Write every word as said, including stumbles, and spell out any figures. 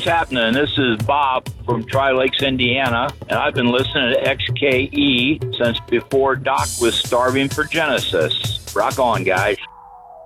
happening? This is Bob from Tri Lakes, Indiana, and I've been listening to X K E since before Doc was starving for Genesis. Rock on, guys.